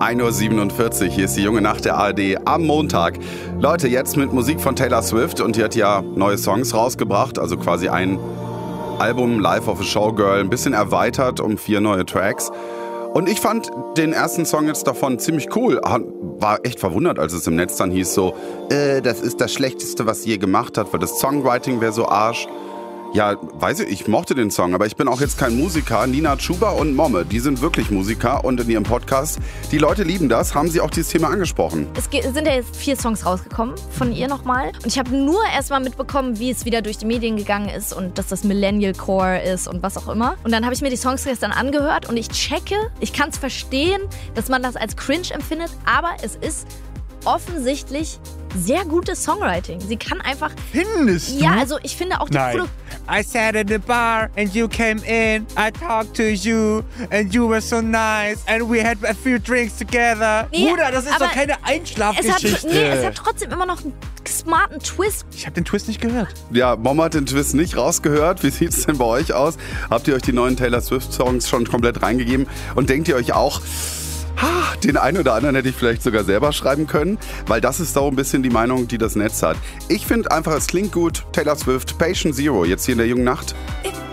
1:47 Uhr, hier ist die junge Nacht der ARD am Montag. Leute, jetzt mit Musik von Taylor Swift und die hat ja neue Songs rausgebracht, also quasi ein Album Life of a Showgirl, ein bisschen erweitert um 4 neue Tracks. Und ich fand den ersten Song jetzt davon ziemlich cool. War echt verwundert, als es im Netz dann hieß so, das ist das Schlechteste, was sie je gemacht hat, weil das Songwriting wäre so Arsch. Ja, weiß ich mochte den Song, aber ich bin auch jetzt kein Musiker. Nina Chuba und Momme, die sind wirklich Musiker und in ihrem Podcast, die Leute lieben das, haben sie auch dieses Thema angesprochen. Es sind ja jetzt 4 Songs rausgekommen von ihr nochmal. Und ich habe nur erstmal mitbekommen, wie es wieder durch die Medien gegangen ist und dass das Millennial Core ist und was auch immer. Und dann habe ich mir die Songs gestern angehört und ich kann es verstehen, dass man das als cringe empfindet, aber es ist offensichtlich sehr gutes Songwriting. Sie kann einfach... Findest du? Ja, also ich finde auch die I sat at the bar and you came in. I talked to you and you were so nice and we had a few drinks together. Nee, Bruder, das ist doch keine Einschlafgeschichte. Es hat trotzdem immer noch einen smarten Twist. Ich habe den Twist nicht gehört. Ja, Mom hat den Twist nicht rausgehört. Wie sieht's denn bei euch aus? Habt ihr euch die neuen Taylor Swift-Songs schon komplett reingegeben? Und denkt ihr euch auch... Den einen oder anderen hätte ich vielleicht sogar selber schreiben können, weil das ist so ein bisschen die Meinung, die das Netz hat. Ich finde einfach, es klingt gut. Taylor Swift, Patient Zero, jetzt hier in der jungen Nacht.